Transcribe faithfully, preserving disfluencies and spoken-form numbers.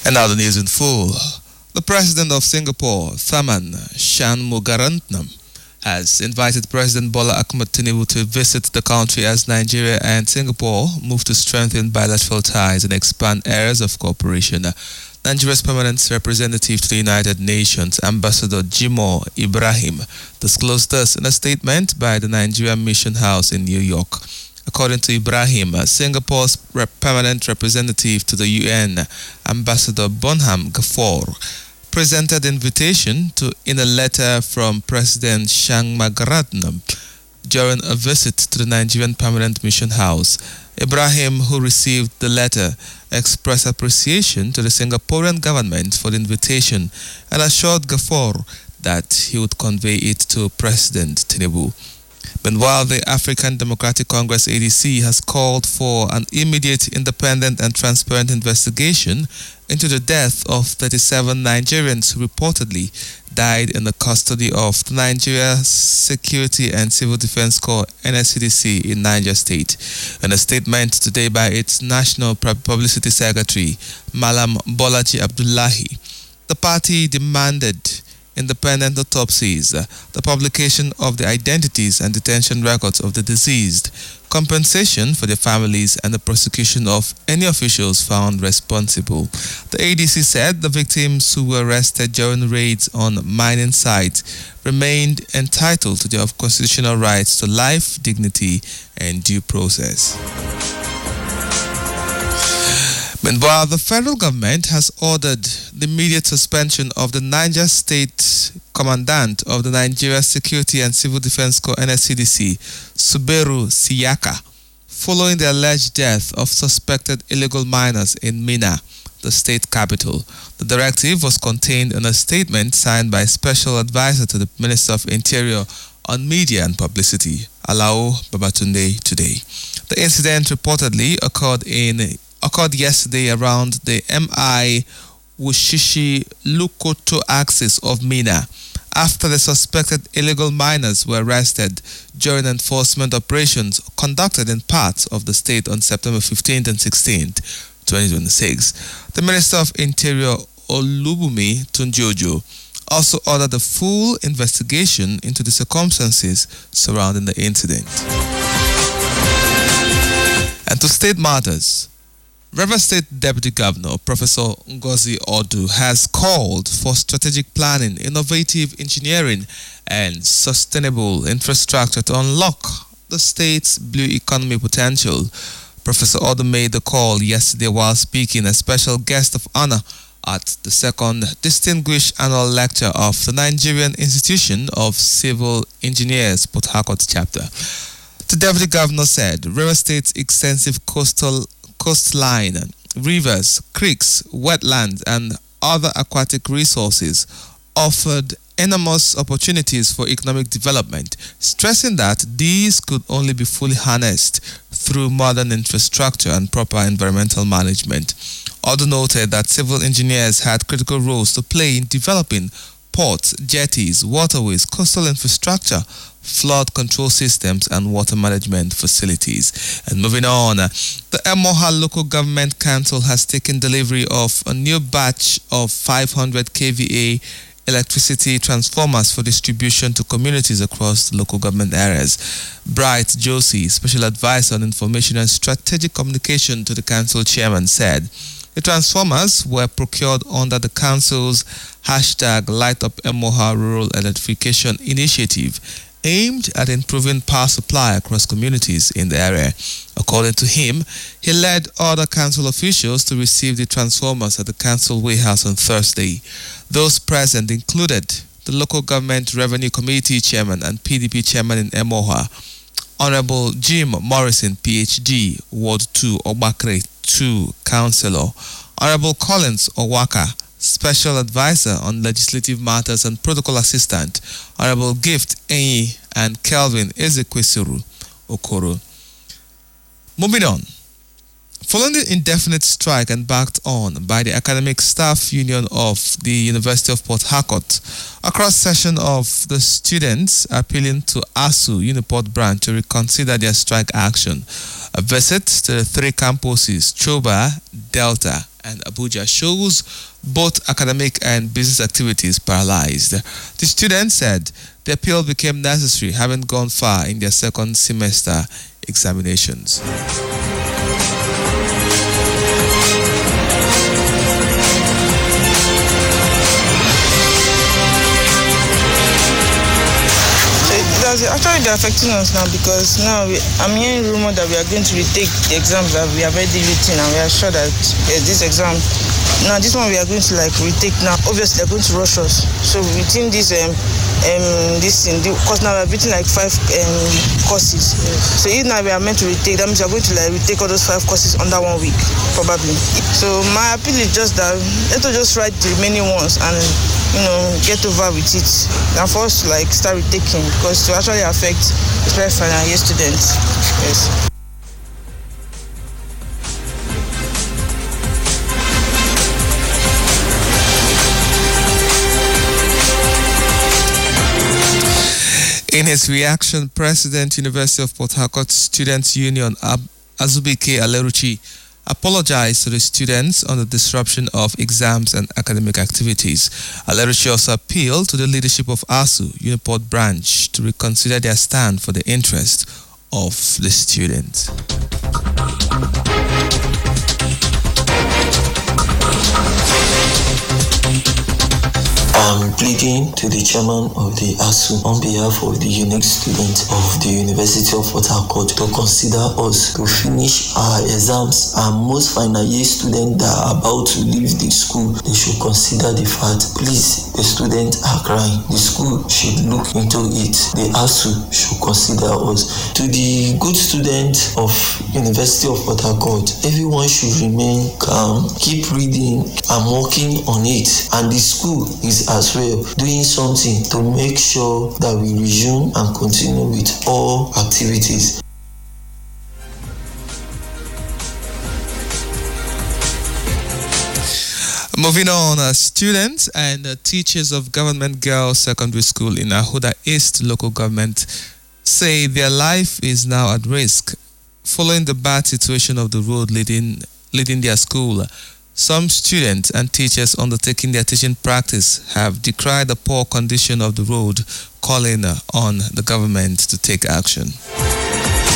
And now the news in full. The president of Singapore, Tharman Shanmugaratnam, has invited President Bola Ahmed Tinubu to visit the country as Nigeria and Singapore move to strengthen bilateral ties and expand areas of cooperation. Nigeria's permanent representative to the United Nations, Ambassador Jimoh Ibrahim, disclosed this in a statement by the Nigerian Mission House in New York. According to Ibrahim, Singapore's permanent representative to the U N, Ambassador Bonham Gafoor, presented invitation to in a letter from President Shanmugaratnam during a visit to the Nigerian Permanent Mission House. Ibrahim, who received the letter, expressed appreciation to the Singaporean government for the invitation and assured Gafoor that he would convey it to President Tinubu. Meanwhile, the African Democratic Congress A D C has called for an immediate, independent and transparent investigation into the death of thirty-seven Nigerians who reportedly died in the custody of the Nigeria Security and Civil Defense Corps N S C D C in Niger State. In a statement today by its National Publicity Secretary, Malam Bolaji Abdullahi, the party demanded independent autopsies, the publication of the identities and detention records of the deceased, compensation for their families, and the prosecution of any officials found responsible. The A D C said the victims who were arrested during raids on mining sites remained entitled to their constitutional rights to life, dignity, and due process. Meanwhile, the federal government has ordered the immediate suspension of the Niger State Commandant of the Nigeria Security and Civil Defense Corps N S C D C, Suberu Siyaka, following the alleged death of suspected illegal miners in Minna, the state capital. The directive was contained in a statement signed by Special Advisor to the Minister of Interior on Media and Publicity, Alao Babatunde, today. The incident reportedly occurred in occurred yesterday around the M I Wushishi Lukoto axis of Minna, after the suspected illegal miners were arrested during enforcement operations conducted in parts of the state on September fifteenth and sixteenth, twenty twenty-six. The Minister of Interior, Olubumi Tunjojo, also ordered a full investigation into the circumstances surrounding the incident. And to state matters, Rivers State Deputy Governor Professor Ngozi Odu has called for strategic planning, innovative engineering, and sustainable infrastructure to unlock the state's blue economy potential. Professor Odu made the call yesterday while speaking as special guest of honor at the second Distinguished Annual Lecture of the Nigerian Institution of Civil Engineers, Port Harcourt chapter. The Deputy Governor said Rivers State's extensive coastal coastline, rivers, creeks, wetlands, and other aquatic resources offered enormous opportunities for economic development, stressing that these could only be fully harnessed through modern infrastructure and proper environmental management. Odu noted that civil engineers had critical roles to play in developing ports, jetties, waterways, coastal infrastructure, flood control systems, and water management facilities. And moving on, the Emoha Local Government Council has taken delivery of a new batch of five hundred k V A electricity transformers for distribution to communities across the local government areas. Bright Josie, Special Advisor on Information and Strategic Communication to the Council Chairman, said the transformers were procured under the Council's hashtag Light Up Emoha Rural Electrification Initiative, aimed at improving power supply across communities in the area. According to him, he led other council officials to receive the transformers at the council warehouse on Thursday. Those present included the Local Government Revenue Committee Chairman and P D P Chairman in Emoha, Honorable Jim Morrison, P H D, Ward two, Obakre two, Councillor, Honorable Collins Owaka, Special Advisor on Legislative Matters and Protocol Assistant, Honorable Gift Enyi, and Kelvin Ezekwesuru Okoro. Moving on. Following the indefinite strike embarked on by the Academic Staff Union of the University of Port Harcourt, a cross-section of the students appealing to ASU Uniport branch to reconsider their strike action. A visit to the three campuses, Choba, Delta, and Abuja shows both academic and business activities paralyzed. The students said the appeal became necessary having gone far in their second semester examinations. Actually, they're affecting us now because now we, I'm hearing rumor that we are going to retake the exams that we have already written, and we are sure that uh, this exam, now this one we are going to like retake now. Obviously, they're going to rush us. So within this um um this thing, because now we are written like five um courses. So if now we are meant to retake, that means we are going to like retake all those five courses under one week, probably. So my appeal is just that let us just write the remaining ones and, you know, get over with it. And for us to like start retaking, because to actually affect especially final year students. Yes. In his reaction, President, University of Port Harcourt Students' Union, Ab- Azubike Aleruchi, apologized to the students on the disruption of exams and academic activities. Aleruchi also appealed to the leadership of ASUU, Uniport branch, to reconsider their stand for the interest of the students. I'm pleading to the chairman of the ASUU on behalf of the unique students of the University of Port Harcourt to consider us to finish our exams, and most final year students that are about to leave the school, they should consider the fact, please, the students are crying. The school should look into it. The ASUU should consider us. To the good students of University of Port Harcourt, everyone should remain calm, keep reading and working on it, and the school is as well doing something to make sure that we resume and continue with all activities. Moving on, uh, students and uh, teachers of Government Girls Secondary School in Ahoda East local government say their life is now at risk following the bad situation of the road leading leading their school. Some students and teachers undertaking their teaching practice have decried the poor condition of the road, calling on the government to take action.